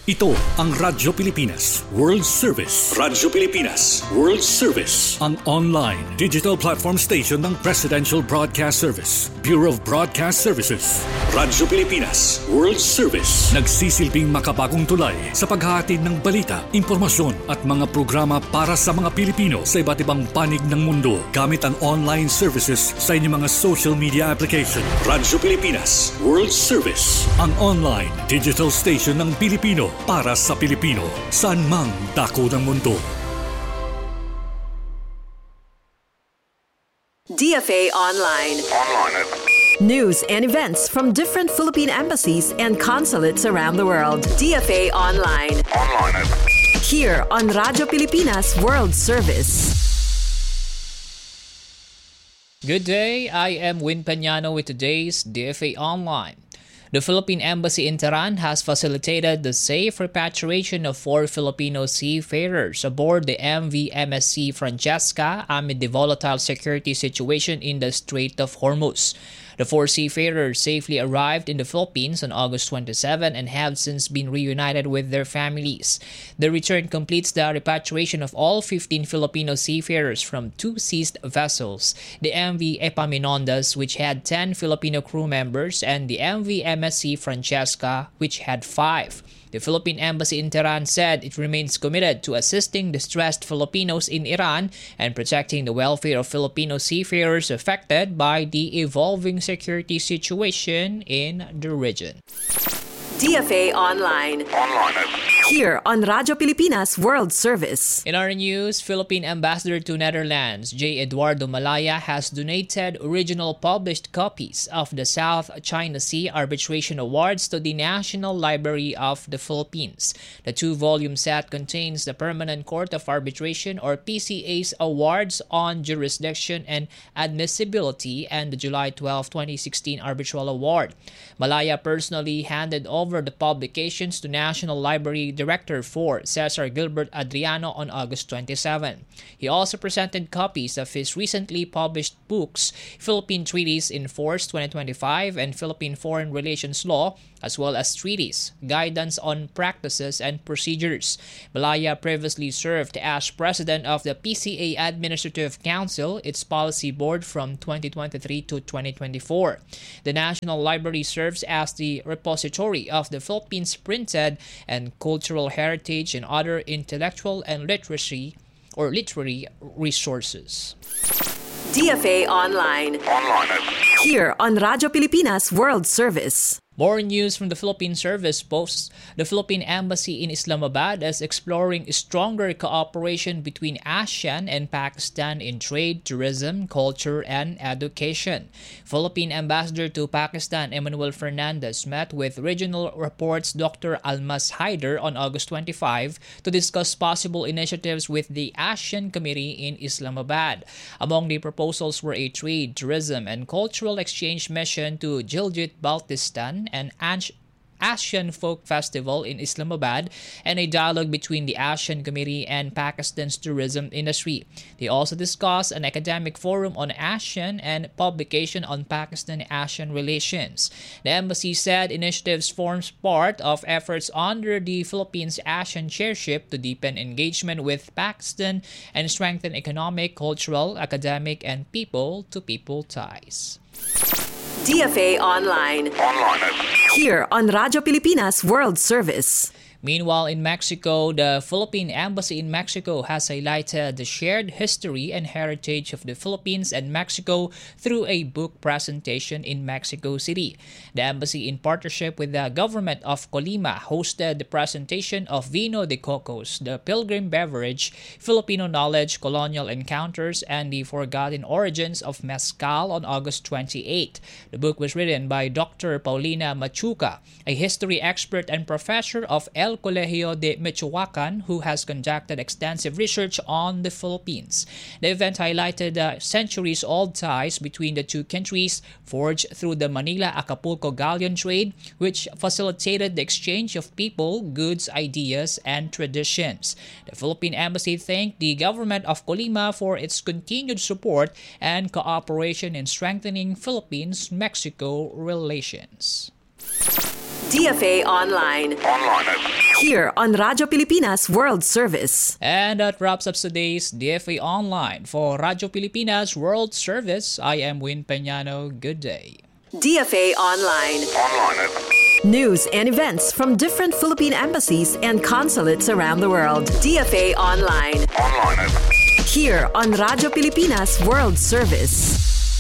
Ito ang Radyo Pilipinas World Service. Radyo Pilipinas World Service. Ang online digital platform station ng Presidential Broadcast Service, Bureau of Broadcast Services. Radyo Pilipinas World Service. Nagsisilbing makabagong tulay sa paghahatid ng balita, impormasyon at mga programa para sa mga Pilipino sa iba't ibang panig ng mundo gamit ang online services sa inyong mga social media application. Radyo Pilipinas World Service. Ang online digital station ng Pilipino para sa Pilipino, saan mang dako ng mundo. DFA Online. News and events from different Philippine embassies and consulates around the world. DFA Online. Here on Radyo Pilipinas World Service. Good day, I am Win Pañano with today's DFA Online. The Philippine Embassy in Tehran has facilitated the safe repatriation of 4 Filipino seafarers aboard the MV MSC Francesca amid the volatile security situation in the Strait of Hormuz. The 4 seafarers safely arrived in the Philippines on August 27 and have since been reunited with their families. The return completes the repatriation of all 15 Filipino seafarers from 2 seized vessels, the MV Epaminondas, which had 10 Filipino crew members, and the MV MSC Francesca, which had 5. The Philippine Embassy in Tehran said it remains committed to assisting distressed Filipinos in Iran and protecting the welfare of Filipino seafarers affected by the evolving security situation in the region. DFA Online. Here on Radyo Pilipinas World Service. In our news, Philippine Ambassador to Netherlands, J. Eduardo Malaya, has donated original published copies of the South China Sea Arbitration Awards to the National Library of the Philippines. The 2-volume set contains the Permanent Court of Arbitration or PCA's awards on jurisdiction and admissibility and the July 12, 2016 Arbitral Award. Malaya personally handed over the publications to National Library Director for Cesar Gilbert Adriano on August 27. He also presented copies of his recently published books, Philippine Treaties in Force 2025 and Philippine Foreign Relations Law, as well as treaties, guidance on practices and procedures. Malaya previously served as president of the PCA Administrative Council, its policy board from 2023 to 2024. The National Library serves as the repository of the Philippines' printed and cultural heritage and other intellectual and literary resources. DFA Online. Here on Radyo Pilipinas World Service. More news from the Philippine Service posts the Philippine Embassy in Islamabad is exploring stronger cooperation between ASEAN and Pakistan in trade, tourism, culture, and education. Philippine Ambassador to Pakistan Emmanuel Fernandez met with Regional Reports Dr. Almas Haider on August 25 to discuss possible initiatives with the ASEAN Committee in Islamabad. Among the proposals were a trade, tourism, and cultural exchange mission to Gilgit-Baltistan, an ASEAN Folk Festival in Islamabad, and a dialogue between the ASEAN Committee and Pakistan's tourism industry. They also discussed an academic forum on ASEAN and publication on Pakistan-ASEAN relations. The embassy said initiatives forms part of efforts under the Philippines ASEAN chairship to deepen engagement with Pakistan and strengthen economic, cultural, academic, and people-to-people ties. DFA Online. Here on Radyo Pilipinas World Service. Meanwhile, in Mexico, the Philippine Embassy in Mexico has highlighted the shared history and heritage of the Philippines and Mexico through a book presentation in Mexico City. The embassy, in partnership with the government of Colima, hosted the presentation of Vino de Cocos, the pilgrim beverage, Filipino knowledge, colonial encounters, and the forgotten origins of mezcal on August 28. The book was written by Dr. Paulina Machuca, a history expert and professor of El Colegio de Michoacan, who has conducted extensive research on the Philippines. The event highlighted the centuries-old ties between the two countries forged through the Manila-Acapulco galleon trade, which facilitated the exchange of people, goods, ideas, and traditions. The Philippine Embassy thanked the government of Colima for its continued support and cooperation in strengthening Philippines-Mexico relations. DFA Online. Here on Radyo Pilipinas World Service. And that wraps up today's DFA Online. For Radyo Pilipinas World Service, I am Win Peñano. Good day. DFA Online. News and events from different Philippine embassies and consulates around the world. DFA Online. Here on Radyo Pilipinas World Service.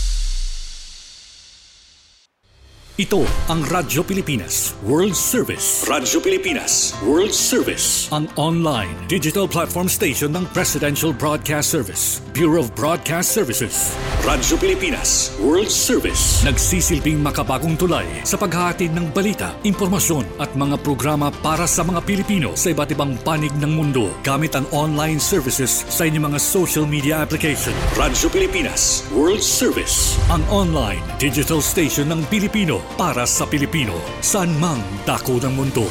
Ito ang Radyo Pilipinas World Service. Radyo Pilipinas World Service, ang online digital platform station ng Presidential Broadcast Service, Bureau of Broadcast Services. Radyo Pilipinas World Service, nagsisilbing makabagong tulay sa paghahatid ng balita, impormasyon at mga programa para sa mga Pilipino sa iba't ibang panig ng mundo gamit ang online services sa inyong mga social media application. Radyo Pilipinas World Service, ang online digital station ng Pilipino para sa Pilipino, saan mang dako ng mundo.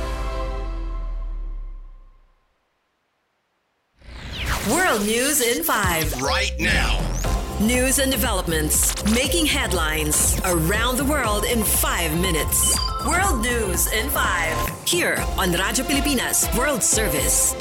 World News in 5. Right now. News and developments making headlines around the world in 5 minutes. World News in 5. Here on Radyo Pilipinas World Service.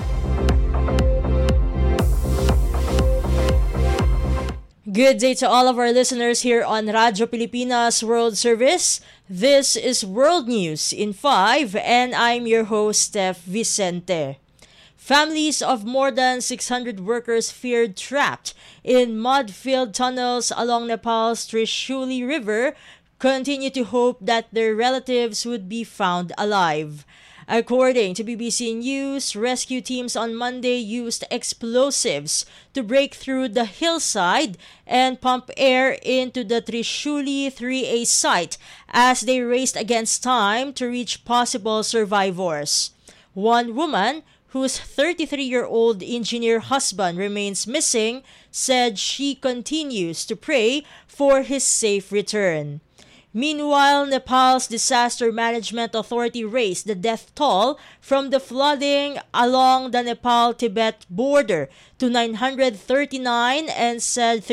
Good day to all of our listeners here on Radyo Pilipinas World Service. This is World News in 5 and I'm your host, Steph Vicente. Families of more than 600 workers feared trapped in mud-filled tunnels along Nepal's Trishuli River continue to hope that their relatives would be found alive. According to BBC News, rescue teams on Monday used explosives to break through the hillside and pump air into the Trishuli 3A site as they raced against time to reach possible survivors. One woman, whose 33-year-old engineer husband remains missing, said she continues to pray for his safe return. Meanwhile, Nepal's Disaster Management Authority raised the death toll from the flooding along the Nepal-Tibet border to 939 and said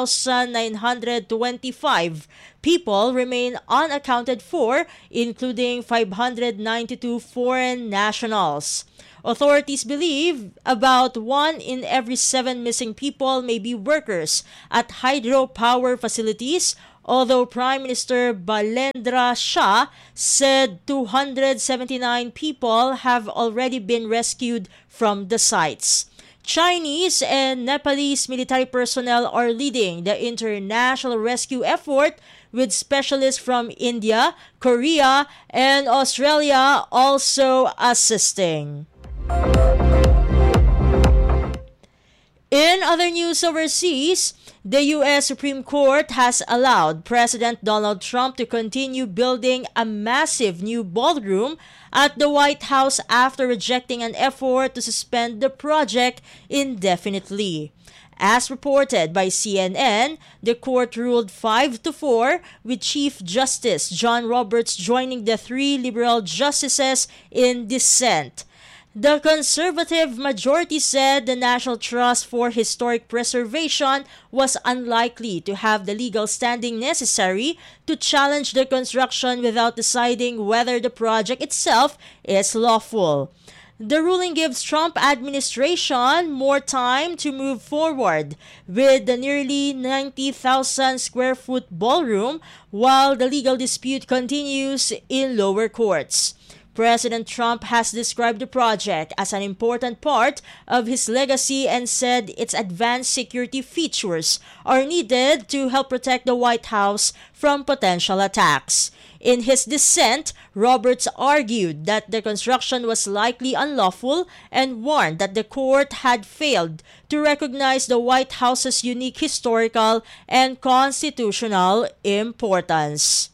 3,925 people remain unaccounted for, including 592 foreign nationals. Authorities believe about 1 in every 7 missing people may be workers at hydropower facilities, although Prime Minister Balendra Shah said 279 people have already been rescued from the sites. Chinese and Nepalese military personnel are leading the international rescue effort, with specialists from India, Korea, and Australia also assisting. In other news overseas, the U.S. Supreme Court has allowed President Donald Trump to continue building a massive new ballroom at the White House after rejecting an effort to suspend the project indefinitely. As reported by CNN, the court ruled 5-4, with Chief Justice John Roberts joining the 3 liberal justices in dissent. The conservative majority said the National Trust for Historic Preservation was unlikely to have the legal standing necessary to challenge the construction without deciding whether the project itself is lawful. The ruling gives Trump administration more time to move forward with the nearly 90,000 square foot ballroom while the legal dispute continues in lower courts. President Trump has described the project as an important part of his legacy and said its advanced security features are needed to help protect the White House from potential attacks. In his dissent, Roberts argued that the construction was likely unlawful and warned that the court had failed to recognize the White House's unique historical and constitutional importance.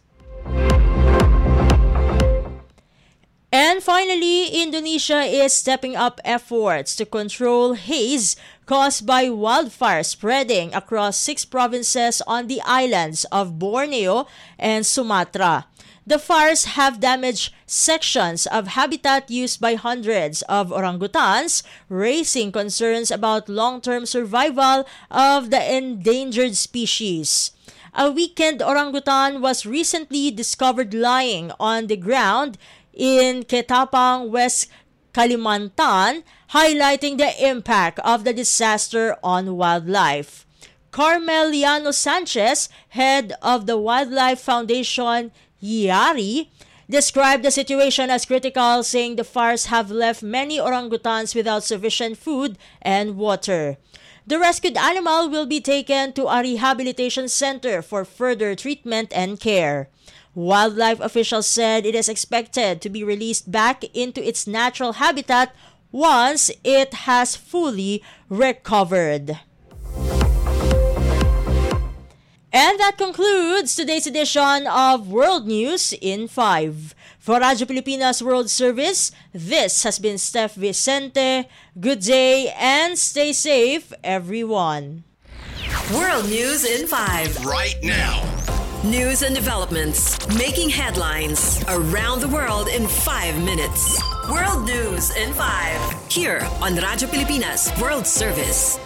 And finally, Indonesia is stepping up efforts to control haze caused by wildfires spreading across 6 provinces on the islands of Borneo and Sumatra. The fires have damaged sections of habitat used by hundreds of orangutans, raising concerns about long-term survival of the endangered species. A weakened orangutan was recently discovered lying on the ground in Ketapang, West Kalimantan, highlighting the impact of the disaster on wildlife. Carmeliano Sanchez, head of the Wildlife Foundation YIARI, described the situation as critical, saying the fires have left many orangutans without sufficient food and water. The rescued animal will be taken to a rehabilitation center for further treatment and care. Wildlife officials said it is expected to be released back into its natural habitat once it has fully recovered. And that concludes today's edition of World News in 5. For Radyo Pilipinas World Service, this has been Steph Vicente. Good day and stay safe, everyone. World News in 5. Right now. News and developments making headlines around the world in 5 minutes. World News in 5. Here on Radyo Pilipinas World Service.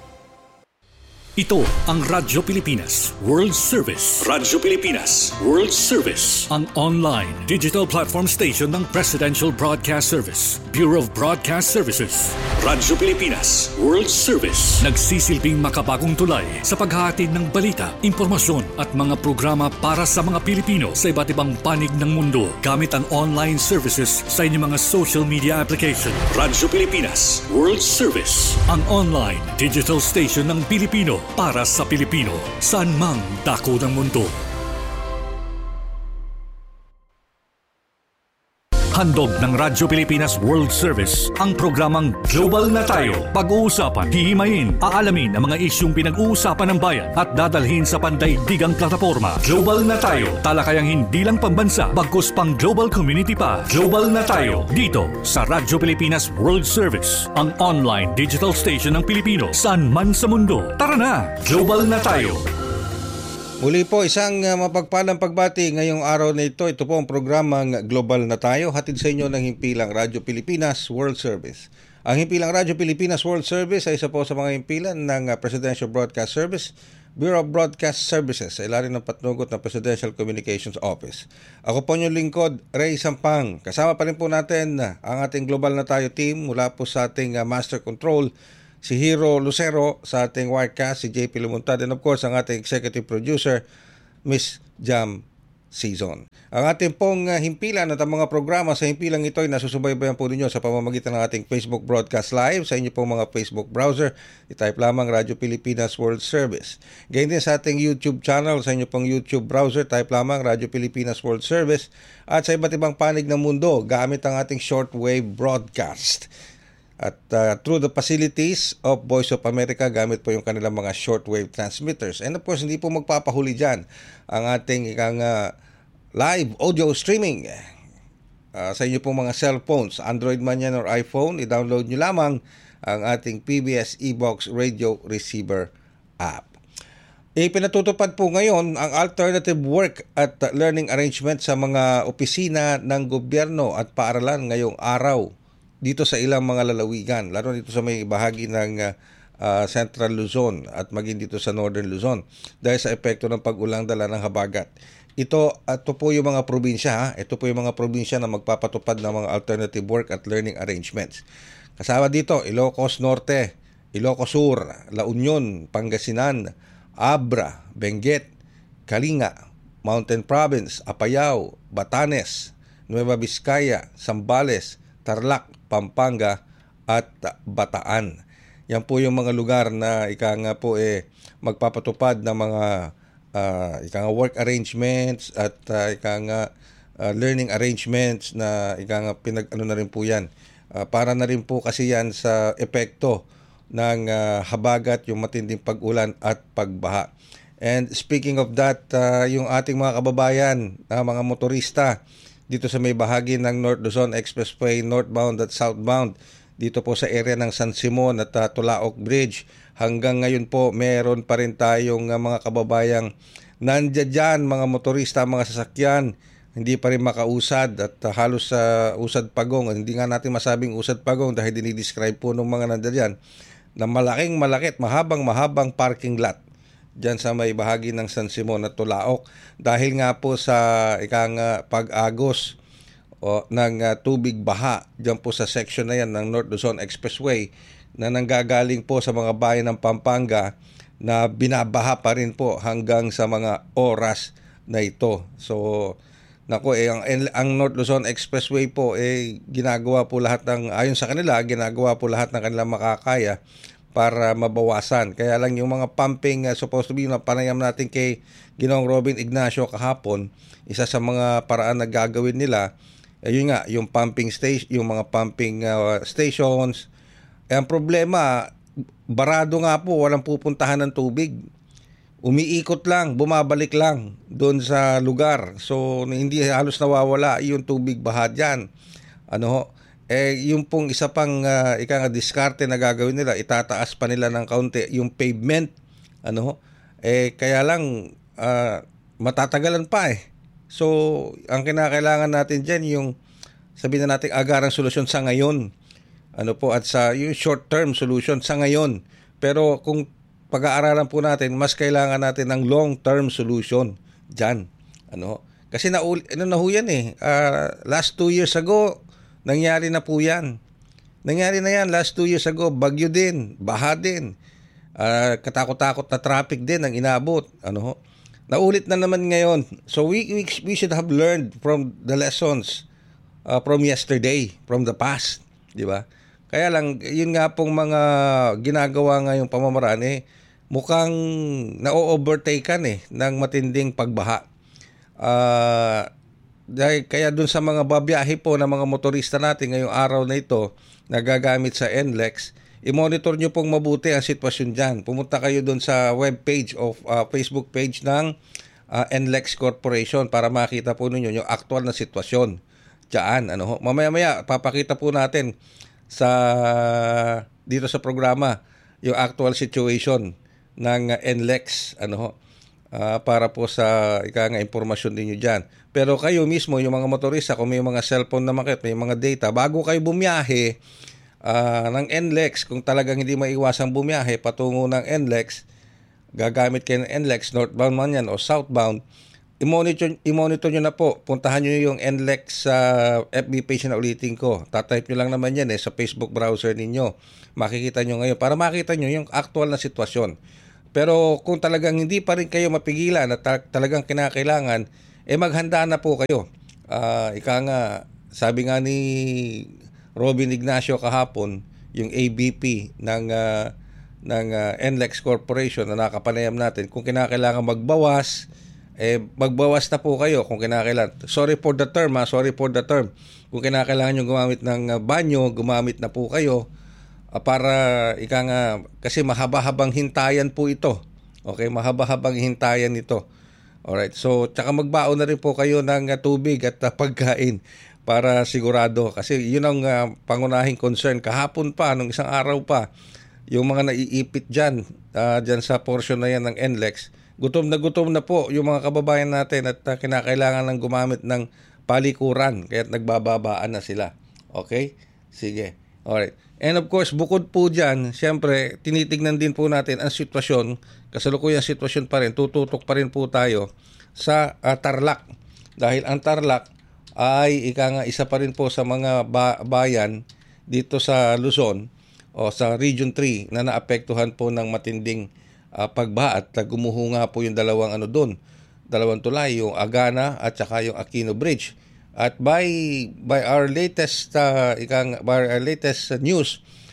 Ito ang Radyo Pilipinas World Service. Radyo Pilipinas World Service. Ang online digital platform station ng Presidential Broadcast Service, Bureau of Broadcast Services. Radyo Pilipinas World Service. Nagsisilbing makabagong tulay sa paghahatid ng balita, impormasyon at mga programa para sa mga Pilipino sa iba't ibang panig ng mundo gamit ang online services sa inyong mga social media application. Radyo Pilipinas World Service. Ang online digital station ng Pilipino para sa Pilipino, saan mang dako ng mundo. Handog ng Radyo Pilipinas World Service ang programang Global na Tayo. Pag-uusapan, hihimayin, aalamin ang mga isyung pinag-uusapan ng bayan at dadalhin sa pandaigdigang plataforma. Global na Tayo, talakayang hindi lang pambansa, bagkus pang global community pa. Global na Tayo, dito sa Radyo Pilipinas World Service, ang online digital station ng Pilipino, saan man sa mundo. Tara na, Global na Tayo! Muli po, isang mapagpalang pagbati ngayong araw na ito. Ito po ang programang Global na Tayo, hatid sa inyo ng himpilang Radyo Pilipinas World Service. Ang himpilang Radyo Pilipinas World Service ay isa po sa mga himpilan ng Presidential Broadcast Service, Bureau of Broadcast Services, sa ilalim ng patnugot ng Presidential Communications Office. Ako po yung lingkod, Ray Sampang. Kasama pa rin po natin ang ating Global na Tayo team mula po sa ating Master Control, si Hero Lucero, sa ating Wirecast, si JP Lumuntad, and of course ang ating executive producer, Miss Jam Season. Ang ating pong himpilan at ang mga programa sa himpilang ito ay nasusubaybayan po ninyo sa pamamagitan ng ating Facebook Broadcast Live sa inyo pong mga Facebook browser. I-type lamang Radyo Pilipinas World Service. Ganyan din sa ating YouTube channel, sa inyo pong YouTube browser, type lamang Radyo Pilipinas World Service. At sa iba't ibang panig ng mundo, gamit ang ating shortwave broadcast. At through the facilities of Voice of America, gamit po yung kanilang mga shortwave transmitters. And of course, hindi po magpapahuli dyan ang ating live audio streaming sa inyo pong mga cellphones, Android man yan or iPhone. I-download nyo lamang ang ating PBS eBox Radio Receiver app. Ipinatutupad po ngayon ang alternative work at learning arrangement sa mga opisina ng gobyerno at paaralan ngayong araw dito sa ilang mga lalawigan, lalo dito sa may bahagi ng Central Luzon at maging dito sa Northern Luzon dahil sa epekto ng pag-ulang dala ng habagat. Ito po yung mga probinsya, Ito po yung mga probinsya na magpapatupad ng mga alternative work at learning arrangements. Kasama dito, Ilocos Norte, Ilocos Sur, La Union, Pangasinan, Abra, Benguet, Kalinga, Mountain Province, Apayao, Batanes, Nueva Vizcaya, Zambales, Tarlac, Pampanga at Bataan. Yan po yung mga lugar na magpapatupad ng mga work arrangements at learning arrangements na pinag-ano na rin po yan. Para na rin po kasi yan sa epekto ng habagat, yung matinding pag-ulan at pagbaha. And speaking of that, yung ating mga kababayan, mga motorista, dito sa may bahagi ng North Luzon Expressway, northbound at southbound, dito po sa area ng San Simon at Tulaok Bridge. Hanggang ngayon po, meron pa rin tayong mga kababayang nandiyan dyan, mga motorista, mga sasakyan, hindi pa rin makausad at halos sa usad pagong. Hindi nga natin masabing usad pagong dahil dinidescribe po ng mga nandiyan dyan na malaking malaki at mahabang parking lot dyan sa may bahagi ng San Simon at Tulaok. Dahil nga po sa pag-agos ng tubig baha dyan po sa section na yan ng North Luzon Expressway na nanggagaling po sa mga bayan ng Pampanga na binabaha pa rin po hanggang sa mga oras na ito. So, ang North Luzon Expressway po ginagawa po lahat ayon sa kanila, ginagawa po lahat ng kanilang makakaya para mabawasan. Kaya lang yung mga pumping supposed to be na panayam natin kay Ginoong Robin Ignacio kahapon, isa sa mga paraan na gagawin nila, yun nga, yung pumping station, yung mga pumping stations. Ang problema, barado nga po, walang pupuntahan ng tubig. Umiikot lang, bumabalik lang doon sa lugar. So, hindi halos nawawala yung tubig baha dyan. Yung pong isa pang diskarte na gagawin nila, itataas pa nila ng kaunti yung pavement. Kaya lang, matatagalan pa eh. So, ang kinakailangan natin dyan, yung sabihin na natin agarang solusyon sa ngayon. At sa yung short-term solution sa ngayon. Pero kung pag-aaralan po natin, mas kailangan natin ng long-term solution dyan. Kasi na ho yan eh. Last 2 years ago, nangyari na po yan. Nangyari na yan last 2 years ago. Bagyo din, baha din. Katakot-takot na traffic din ang inabot. Naulit na naman ngayon. So we should have learned from the lessons from yesterday, from the past, di ba? Kaya lang yun nga pong mga ginagawa ngayong pamamaraan mukhang na-overtaken ng matinding pagbaha. Kaya dun sa mga babiyahe po ng mga motorista natin ngayong araw na ito na gagamit sa NLEX, i-monitor nyo pong mabuti ang sitwasyon dyan. Pumunta kayo dun sa webpage of Facebook page ng NLEX Corporation para makita po ninyo yung actual na sitwasyon dyan. Mamaya-maya, papakita po natin dito sa programa yung actual situation ng NLEX para po sa impormasyon ninyo dyan. Pero kayo mismo, yung mga motorista, kung may mga cellphone na may mga data, bago kayo bumiyahe ng NLEX, kung talagang hindi maiwasang bumiyahe patungo ng NLEX, gagamit kayo ng NLEX, northbound man yan o southbound, i-monitor nyo na po. Puntahan nyo yung NLEX sa FB page na ulitin ko. Tatype nyo lang naman yan sa Facebook browser ninyo. Makikita nyo ngayon para makita nyo yung actual na sitwasyon. Pero kung talagang hindi pa rin kayo mapigilan at talagang kinakailangan, maghanda na po kayo. Sabi nga ni Robin Ignacio kahapon, yung ABP ng NLEX Corporation na nakapanayam natin, kung kinakailangan magbawas, magbawas na po kayo kung kinakailangan. Sorry for the term. Kung kinakailangan nyo gumamit ng banyo, gumamit na po kayo para kasi mahaba-habang hintayan po ito. Okay, mahaba-habang hintayan ito. Alright, so tsaka magbaon na rin po kayo ng tubig at pagkain para sigurado. Kasi yun ang pangunahing concern. Kahapon pa, nung isang araw pa, yung mga naiipit dyan sa portion na yan ng NLEX, gutom na po yung mga kababayan natin at kinakailangan ng gumamit ng palikuran. Kaya't nagbababaan na sila. Okay? Sige. Alright. And of course, bukod po dyan, siyempre, tinitignan din po natin ang sitwasyon, kasalukuyang sitwasyon pa rin, tututok pa rin po tayo sa Tarlac. Dahil ang Tarlac ay isa pa rin po sa mga bayan dito sa Luzon o sa Region 3 na naapektuhan po ng matinding pagbaha at gumuho nga po yung dalawang tulay, yung Agana at saka yung Aquino Bridge. At by our latest news,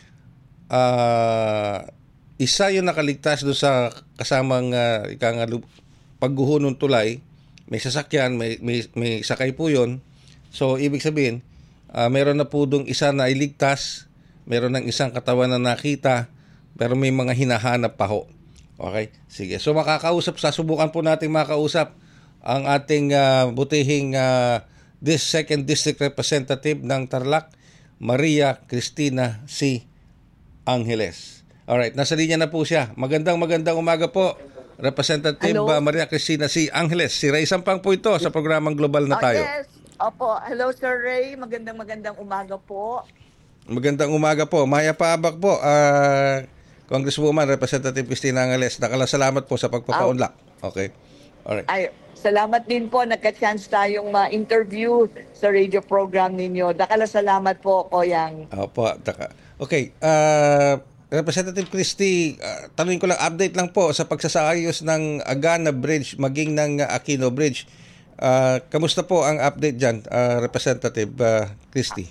isa yung nakaligtas doon sa kasamang pagguho ng tulay. May sasakyan, may sakay po yun. So ibig sabihin, meron na po doon isa na iligtas, meron ng isang katawan na nakita, pero may mga hinahanap pa ho. Okay? Sige. So subukan po natin makausap ang ating butihing this second district representative ng Tarlac, Maria Cristina C. Angeles. Alright, nasa linya na po siya. Magandang umaga po, Representative Maria Cristina C. Angeles. Si Ray Sampang po ito sa programang Global na Tayo. Yes. Opo. Hello, Sir Ray. Magandang umaga po. Magandang umaga po. Maya Paabak po. Congresswoman Representative Cristina Angales, salamat po sa pagpapaunlak. Okay. Alright. Ay, salamat din po. Nagka-chance tayong ma-interview sa radio program ninyo. Salamat po, Koyang. Opo, okay. Representative Christy, tanungin ko lang, update lang po sa pagsasaayos ng Agana Bridge maging ng Aquino Bridge. Kamusta po ang update dyan, Representative Christy?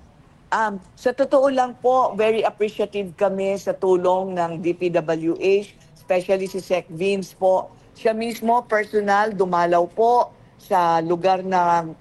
Sa totoo lang po, very appreciative kami sa tulong ng DPWH, especially si Sec Vince po. Siya mismo, personal, dumalaw po sa lugar ng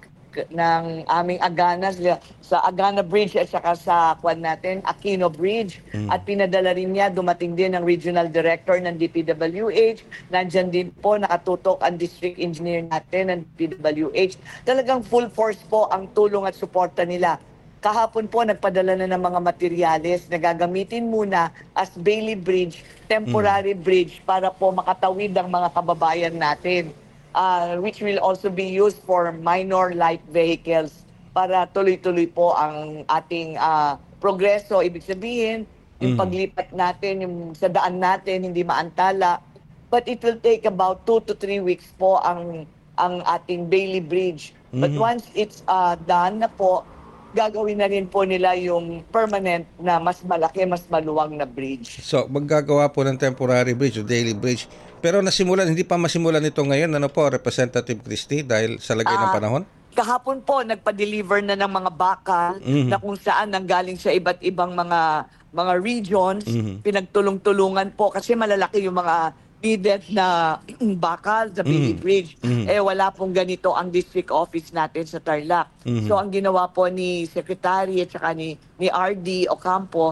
aming Agana, sa Agana Bridge at saka sa Aquino Bridge. At pinadala rin niya, dumating din ang Regional Director ng DPWH. Nandyan din po, nakatutok ang District Engineer natin ng DPWH. Talagang full force po ang tulong at suporta nila. Kahapon po, nagpadala na ng mga materyales na gagamitin muna as Bailey Bridge, temporary bridge, para po makatawid ang mga kababayan natin, which will also be used for minor light vehicles para tuloy-tuloy po ang ating progreso. Ibig sabihin, yung paglipat natin, yung sa daan natin, hindi maantala. But it will take about 2 to 3 weeks po ang ating Bailey Bridge. But once it's done na po, gagawin na rin po nila yung permanent na mas malaki, mas maluwang na bridge. So, maggagawa po ng temporary bridge o daily bridge. Pero hindi pa masimulan ito ngayon, ano po, Representative Christy, dahil sa lagay ng panahon? Kahapon po, nagpa-deliver na ng mga bakal na kung saan nanggaling sa iba't ibang mga regions. Pinagtulong-tulungan po kasi malalaki yung mga needed na bakal sa Bailey Bridge. Wala pong ganito ang district office natin sa Tarlac. So ang ginawa po ni Secretary at saka ni RD Ocampo,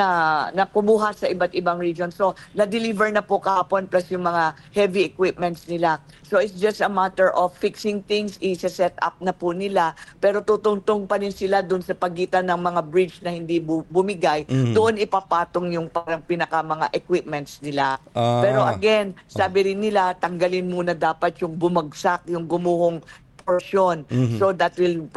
kumuha sa iba't ibang region. So na-deliver na po kahapon plus yung mga heavy equipments nila. So it's just a matter of fixing things, i-set up na po nila. Pero tutungtong pa rin sila dun sa pagitan ng mga bridge na hindi bumigay. Doon ipapatong yung parang mga equipments nila. Pero again, sabi rin nila, tanggalin muna dapat yung bumagsak, yung gumuhong portion. So that will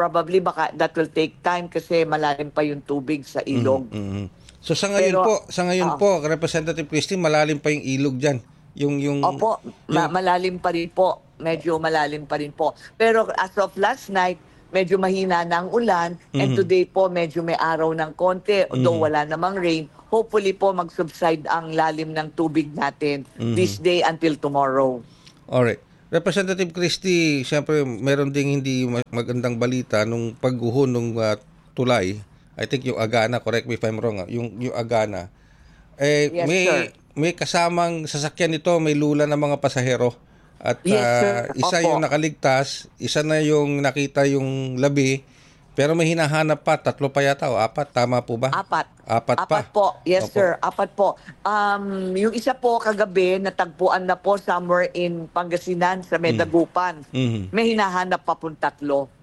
take time kasi malalim pa yung tubig sa ilog. So sa ngayon po, Representative Christy, malalim pa yung ilog diyan. Opo, malalim pa rin po. Medyo malalim pa rin po. Pero as of last night, medyo mahina na ang ulan and today po medyo may araw ng konti, although wala namang rain. Hopefully po mag-subside ang lalim ng tubig natin this day until tomorrow. Alright. Representative Christy, siyempre meron ding hindi magandang balita nung pagguho nung tulay. I think yung Agana, correct me if I'm wrong, yung Agana. Yes, sir. May kasamang sasakyan nito, may lula ng mga pasahero. At isa yung nakaligtas, isa na yung nakita yung labi, pero may hinahanap pa, 3 pa yata o 4, tama po ba? 4 pa? Po, yes sir, 4 po. Yung isa po kagabi, natagpuan na po somewhere in Pangasinan sa Medagupan. May hinahanap pa po 3.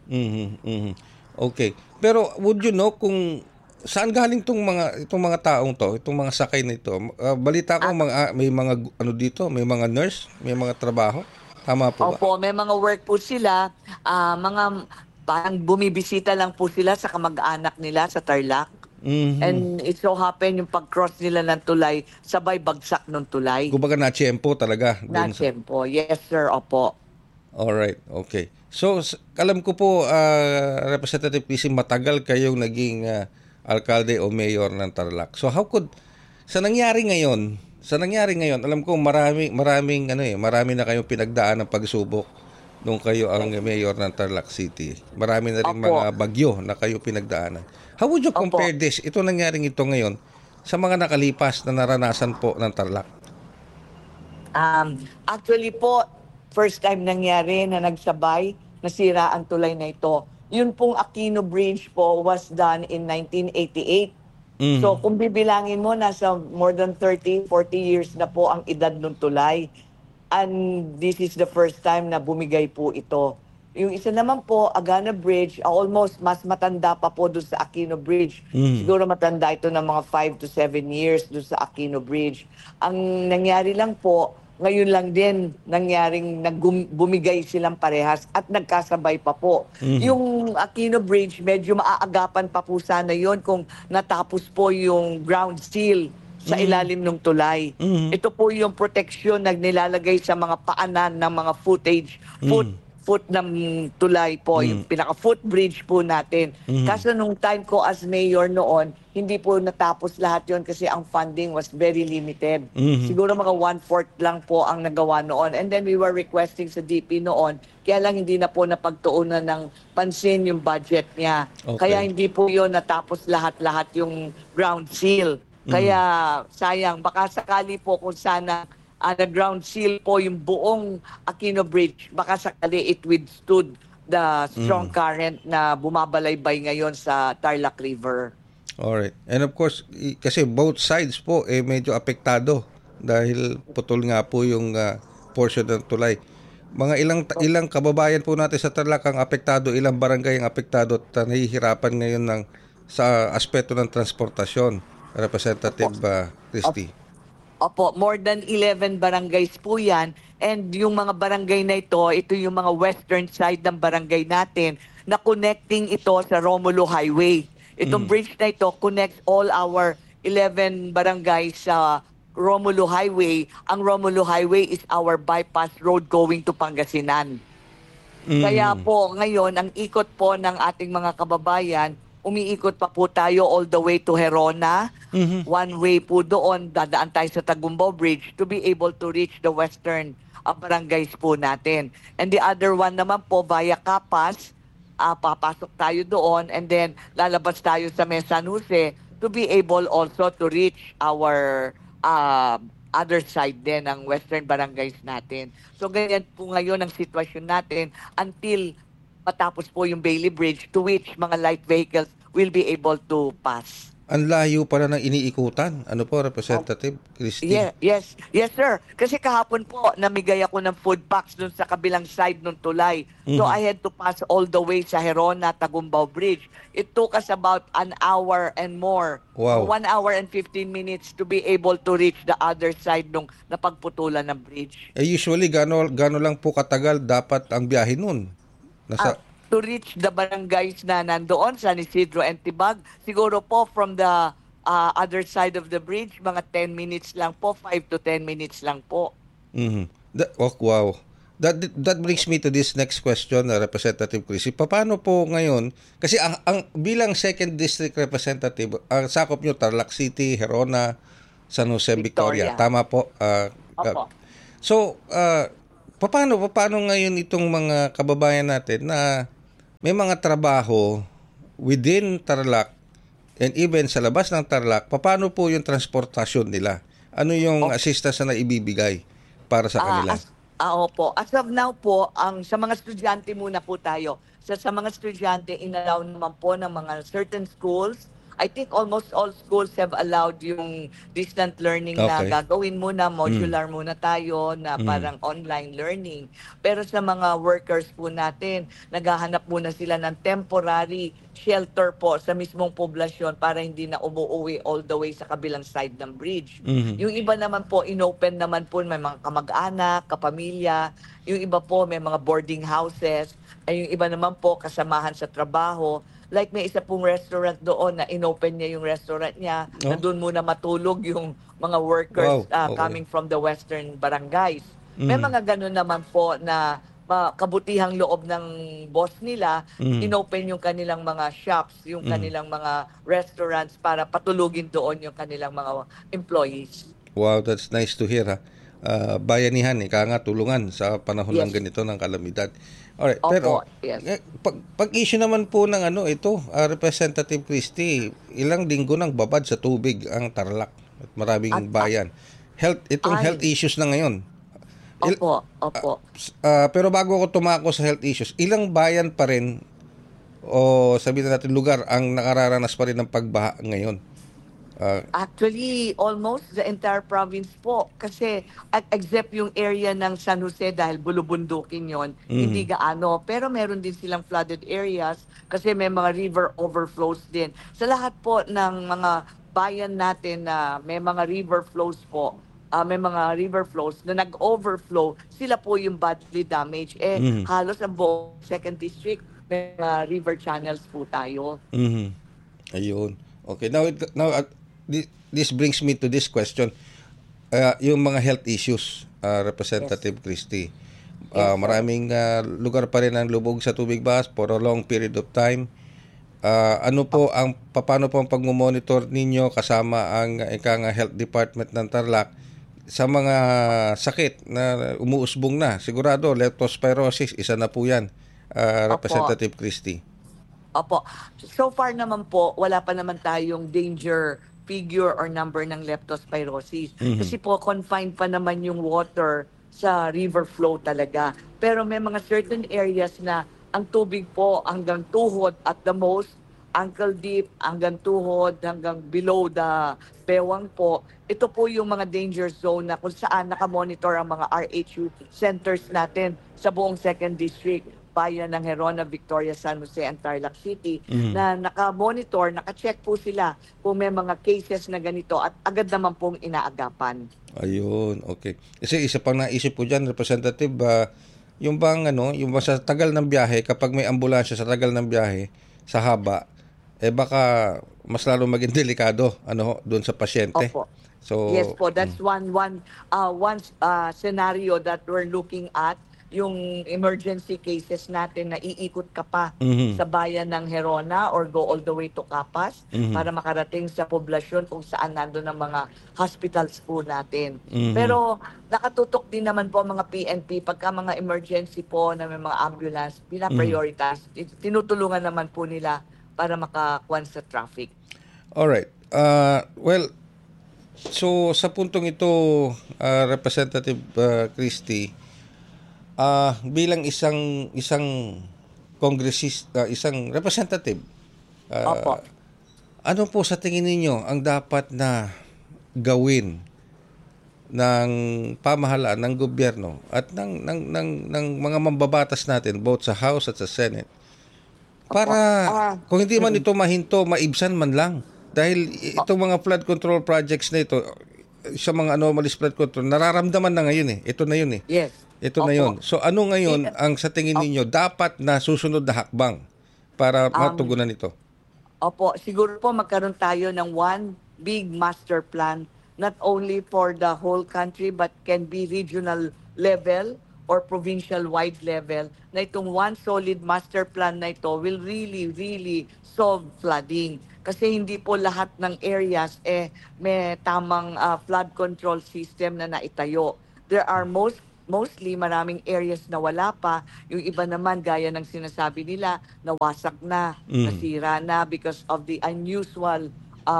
Okay. Pero would you know kung saan galing itong mga taong to, itong mga sakay nito? Balita ko may mga dito, may mga nurse, may mga trabaho. Tama po ba? Opo, may mga work po sila, parang bumibisita lang po sila sa kamag-anak nila sa Tarlac. And it so happen yung pag-cross nila ng tulay, sabay bagsak ng tulay. Kumbaga na-tiyempo talaga. Na-tiyempo, yes sir, opo. Alright, okay. So, alam ko po, Representative PC, matagal kayong naging alkalde o mayor ng Tarlac. So, sa nangyari ngayon, alam ko marami na kayong pinagdaan ng pagsubok nung kayo ang mayor ng Tarlac City. Marami na rin mga bagyo na kayo pinagdaanan. How would you compare this, ito nangyaring ito ngayon, sa mga nakalipas na naranasan po ng Tarlac? Actually po, first time nangyari na nagsabay, nasira ang tulay na ito. Yun pong Aquino Bridge po was done in 1988. So kung bibilangin mo, nasa more than 30, 40 years na po ang edad ng tulay. And this is the first time na bumigay po ito. Yung isa naman po, Agana Bridge, almost mas matanda pa po doon sa Aquino Bridge. Siguro matanda ito ng mga 5 to 7 years doon sa Aquino Bridge. Ang nangyari lang po, ngayon lang din nangyaring bumigay silang parehas at nagkasabay pa po. Yung Aquino Bridge, medyo maaagapan pa po sana yon kung natapos po yung ground seal sa ilalim ng tulay. Ito po yung proteksyon na nilalagay sa mga paanan ng mga foot ng tulay po, yung pinaka-footbridge po natin. Kaso nung time ko as mayor noon, hindi po natapos lahat yon kasi ang funding was very limited. Siguro mga 1/4 lang po ang nagawa noon. And then we were requesting sa DP noon, kaya lang hindi na po napagtuunan ng pansin yung budget niya. Okay. Kaya hindi po yon natapos lahat-lahat yung ground seal. Kaya sayang, baka sakali po kung sana nag-ground seal po yung buong Aquino Bridge, baka sakali it withstood the strong current na bumabalaybay ngayon sa Tarlac River. Alright. And of course, kasi both sides po medyo apektado dahil putol nga po yung portion ng tulay. Mga ilang kababayan po natin sa Tarlac ang apektado, ilang barangay ang apektado at nahihirapan ngayon sa aspeto ng transportasyon, Representative Christy. Opo, more than 11 barangays po yan. And yung mga barangay na ito yung mga western side ng barangay natin na connecting ito sa Romulo Highway. Itong bridge na ito connects all our 11 barangays sa Romulo Highway. Ang Romulo Highway is our bypass road going to Pangasinan. Kaya po ngayon, ang ikot po ng ating mga kababayan, umiikot pa po tayo all the way to Herona. One way po doon, dadaan tayo sa Tagumbao Bridge to be able to reach the western barangays po natin. And the other one naman po, via Capas, papasok tayo doon and then lalabas tayo sa San Jose to be able also to reach our other side din ng western barangays natin. So ganyan po ngayon ang sitwasyon natin until matapos po yung Bailey Bridge to which mga light vehicles will be able to pass. Ang layo pala ng iniikutan. Ano po, Representative Christy? Yes, sir. Kasi kahapon po, namigay ako ng food packs dun sa kabilang side ng tulay. So I had to pass all the way sa Herona, Tagumbao Bridge. It took us about an hour and more. Wow. 1 hour and 15 minutes to be able to reach the other side nung napagputulan ng bridge. Usually, gano lang po katagal dapat ang biyahe nun? To reach the barangays na nandoon, San Isidro and Tibag, siguro po from the other side of the bridge, mga 10 minutes lang po, 5 to 10 minutes lang po. Wow. That brings me to this next question, Representative Christy. Paano po ngayon, kasi ang bilang 2nd District Representative, ang sakop nyo, Tarlac City, Herona, San Jose, Victoria. Tama po? Opo. So, paano ngayon itong mga kababayan natin na may mga trabaho within Tarlac and even sa labas ng Tarlac, paano po yung transportasyon nila? Ano yung assistance na ibibigay para sa kanila? Opo. As of now po, sa mga estudyante muna po tayo. Sa mga estudyante, inallow naman po ng mga certain schools. I think almost all schools have allowed yung distant learning na gagawin muna, modular muna tayo na parang online learning. Pero sa mga workers po natin, naghahanap muna sila ng temporary shelter po sa mismong poblasyon para hindi na umuwi all the way sa kabilang side ng bridge. Yung iba naman po, inopen naman po, may mga kamag-anak, kapamilya. Yung iba po, may mga boarding houses. Ay yung iba naman po, kasamahan sa trabaho. Like may isa pong restaurant doon na inopen niya yung restaurant niya na doon muna matulog yung mga workers coming from the western barangays. May mga ganun naman po na kabutihang loob ng boss nila, inopen yung kanilang mga shops, yung kanilang mga restaurants para patulugin doon yung kanilang mga employees. Wow, that's nice to hear. Bayanihan, tulungan sa panahon ng ganito ng kalamidad. Alright, pero pag issue naman po ng Representative Christy, ilang linggo nang babad sa tubig ang Tarlac at maraming bayan. Health issues na ngayon. Opo. Pero bago ako tumako sa health issues, ilang bayan pa rin o sabihin natin lugar ang nakararanas pa rin ng pagbaha ngayon? Actually, almost the entire province po. Kasi except yung area ng San Jose dahil bulubundukin yon, hindi gaano. Pero meron din silang flooded areas kasi may mga river overflows din. Sa lahat po ng mga bayan natin na may mga river flows po, may mga river flows na nag-overflow, sila po yung badly damaged. Halos ang buong 2nd District, may mga river channels po tayo. Ayun. Okay, now this brings me to this question. Yung mga health issues, Representative Christie. Maraming lugar pa rin ang lubog sa tubig bahas for a long period of time. Paano po ang pag-monitor ninyo kasama ang Health Department ng Tarlac sa mga sakit na umuusbong na? Sigurado, leptospirosis, isa na po yan, Representative Christie. Opo. So far naman po, wala pa naman tayong danger figure or number ng leptospirosis. Kasi po, confined pa naman yung water sa river flow talaga. Pero may mga certain areas na ang tubig po hanggang tuhod at the most, ankle deep, hanggang tuhod, hanggang below the bewang po. Ito po yung mga danger zone na kung saan nakamonitor ang mga RHU centers natin sa buong 2nd District, bayan ng Herona, Victoria, San Jose, and Tarlac City, na nakamonitor, nakacheck po sila kung may mga cases na ganito at agad naman pong inaagapan. Ayun, okay. Kasi isa pang naisip ko dyan, Representative, yung bang sa tagal ng biyahe, kapag may ambulansya sa tagal ng biyahe, sa haba, baka mas lalo maging delikado doon sa pasyente. Opo. So, yes po, that's one scenario that we're looking at, yung emergency cases natin na iikot ka pa sa bayan ng Herona or go all the way to Capas para makarating sa poblasyon kung saan nandun ang mga hospitals po natin. Pero nakatutok din naman po mga PNP pagka mga emergency po na may mga ambulance, pina-prioritize. Tinutulungan naman po nila para makakuan sa traffic. Alright. So sa puntong ito, Representative Christie, bilang isang congressista, isang representative, ano po sa tingin ninyo ang dapat na gawin ng pamahalaan ng gobyerno at ng mga mambabatas natin both sa House at sa Senate para kung hindi man ito mahinto, maibsan man lang, dahil itong mga flood control projects na ito, sa mga anomalous flood control, nararamdaman na ngayon Ito na yun Yes. Ito na yun. So ano ngayon ang sa tingin ninyo dapat na susunod na hakbang para matugunan ito? Opo, siguro po magkaroon tayo ng one big master plan, not only for the whole country but can be regional level or provincial-wide level, na itong one solid master plan na ito will really solve flooding. Kasi hindi po lahat ng areas may tamang flood control system na naitayo. There are mostly maraming areas na wala pa. Yung iba naman, gaya ng sinasabi nila, nawasak na, nasira na because of the unusual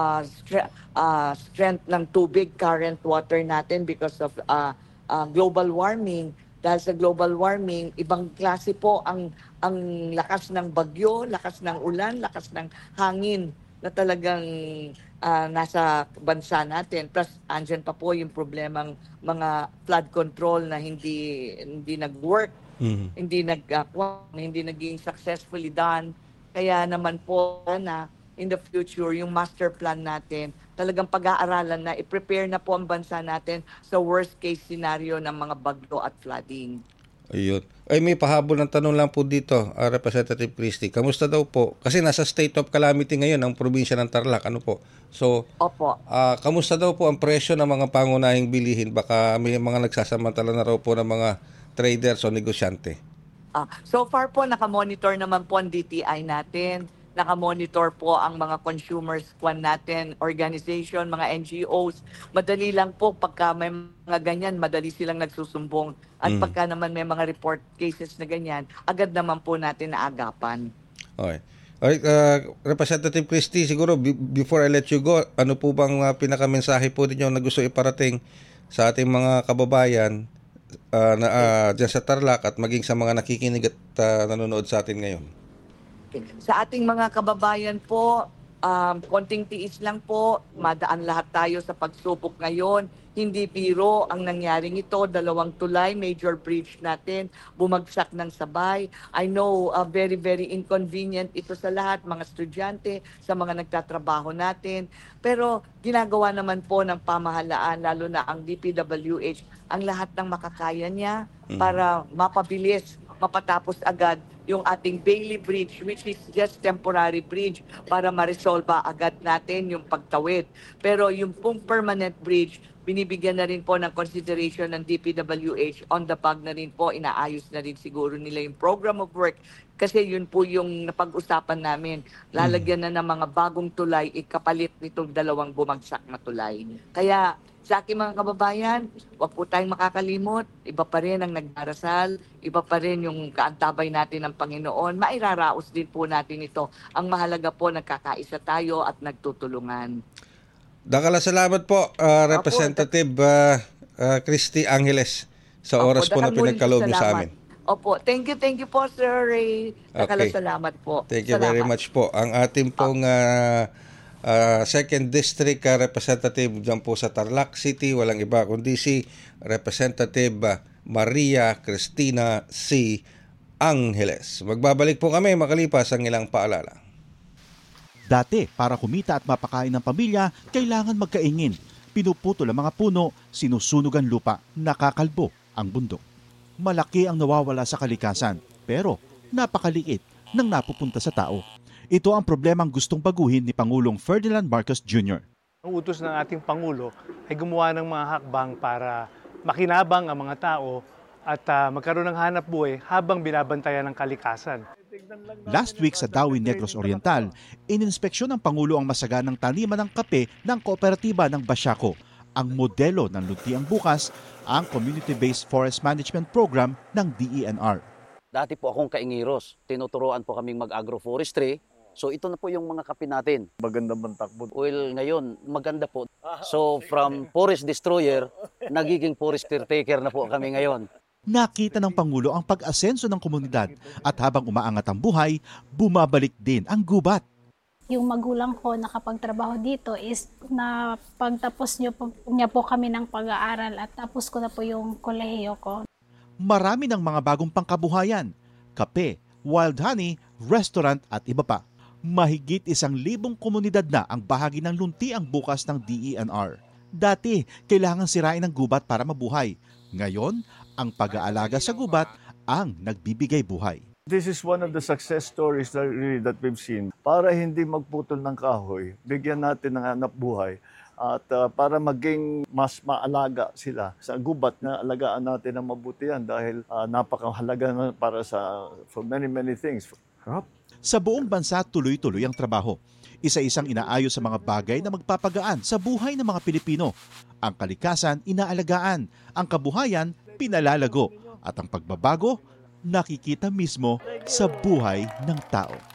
strength ng tubig, current water natin because of global warming. Dahil sa global warming, ibang klase po ang lakas ng bagyo, lakas ng ulan, lakas ng hangin na talagang nasa bansa natin. Plus, andyan pa po yung problemang mga flood control na hindi nag-work, hindi naging successfully done. Kaya naman po na in the future, yung master plan natin, talagang pag-aaralan na, i-prepare na po ang bansa natin sa worst case scenario ng mga bagyo at flooding. Ayun. Ay, may pahabol ng tanong lang po dito, Representative Christie. Kamusta daw po? Kasi nasa state of calamity ngayon ang probinsya ng Tarlac. Ano po? So, Opo. Kamusta daw po ang presyo ng mga pangunahing bilihin? Baka may mga nagsasamantala na raw po ng mga traders o negosyante. So far po, nakamonitor naman po ang DTI natin. Nakamonitor po ang mga consumers natin, organization, mga NGOs. Madali lang po pagka may mga ganyan, madali silang nagsusumbong. At pagka naman may mga report cases na ganyan, agad naman po natin naagapan. Okay. Alright, Representative Christie, siguro before I let you go, ano po bang pinakamensahe po ninyo na gusto iparating sa ating mga kababayan dyan sa Tarlac at maging sa mga nakikinig at nanonood sa atin ngayon? Sa ating mga kababayan po, konting tiis lang po, madaan lahat tayo sa pagsubok ngayon. Hindi biro ang nangyaring ito, 2 tulay, major bridge natin, bumagsak ng sabay. I know very inconvenient ito sa lahat, mga estudyante, sa mga nagtatrabaho natin. Pero ginagawa naman po ng pamahalaan, lalo na ang DPWH, ang lahat ng makakaya niya para mapabilis, mapatapos agad yung ating Bailey Bridge, which is just temporary bridge para ma-resolve agad natin yung pagtawid. Pero yung pong permanent bridge, binibigyan na rin po ng consideration ng DPWH, on the bag na rin po, inaayos na rin siguro nila yung program of work kasi yun po yung napag-usapan namin. Lalagyan na ng mga bagong tulay, ikapalit nitong dalawang bumagsak na tulay. Kaya sa aking mga kababayan, huwag po tayong makakalimot. Iba pa rin ang nagdarasal, iba pa rin yung kaantabay natin ng Panginoon. Mairaraos din po natin ito. Ang mahalaga po, nagkakaisa tayo at nagtutulungan. Dakala salamat po, Representative Christy Angeles, sa oras po na pinagkaloob mo sa amin. Opo, thank you po, Sir Ray. Dakala salamat po. Thank you very much po. Ang ating pong Second District Representative dyan po sa Tarlac City, walang iba kundi si Representative Maria Cristina C. Angeles. Magbabalik po kami makalipas ang ilang paalala. Dati, para kumita at mapakain ng pamilya, kailangan magkaingin. Pinuputol ang mga puno, sinusunog ang lupa, nakakalbo ang bundok. Malaki ang nawawala sa kalikasan, pero napakaliit ng napupunta sa tao. Ito ang problemang gustong baguhin ni Pangulong Ferdinand Marcos Jr. Ang utos ng ating Pangulo ay gumawa ng mga hakbang para makinabang ang mga tao at magkaroon ng hanap buhay habang binabantayan ng kalikasan. Last week sa Dawi Negros Oriental, ininspeksyon ng Pangulo ang masaganang taniman ng kape ng kooperatiba ng Basiaco. Ang modelo ng Luntiang Bukas, ang Community-Based Forest Management Program ng DENR. Dati po akong kaingiros, tinuturoan po kaming mag-agroforestry. So ito na po yung mga kape natin. Maganda man takbo. Well, ngayon, maganda po. So from forest destroyer, nagiging forest caretaker na po kami ngayon. Nakita ng Pangulo ang pag-asenso ng komunidad at habang umaangat ang buhay, bumabalik din ang gubat. Yung magulang ko nakapagtrabaho dito is na pagtapos niya po kami ng pag-aaral at tapos ko na po yung kolehiyo ko. Marami ng mga bagong pangkabuhayan, kape, wild honey, restaurant at iba pa. Mahigit 1,000 komunidad na ang bahagi ng Luntiang Bukas ng DENR. Dati, kailangan sirain ang gubat para mabuhay. Ngayon, ang pag-aalaga sa gubat ang nagbibigay buhay. This is one of the success stories that we've seen. Para hindi magputol ng kahoy, bigyan natin ng hanap buhay at para maging mas maalaga sila sa gubat na alagaan natin ng mabuti yan dahil napakahalaga na para for many things. Sa buong bansa, tuloy-tuloy ang trabaho. Isa-isang inaayos sa mga bagay na magpapagaan sa buhay ng mga Pilipino. Ang kalikasan, inaalagaan. Ang kabuhayan, pinalalago. At ang pagbabago, nakikita mismo sa buhay ng tao.